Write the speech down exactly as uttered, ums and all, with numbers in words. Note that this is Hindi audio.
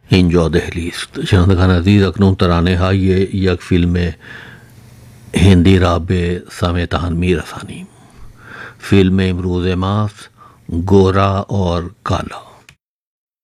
इंजो दहलीज शहद खान अजीज़ अकनून तराने हा ये यक film Hindi Rabe समेतान Mir रसानी film इमरूज़ मास गोरा और काला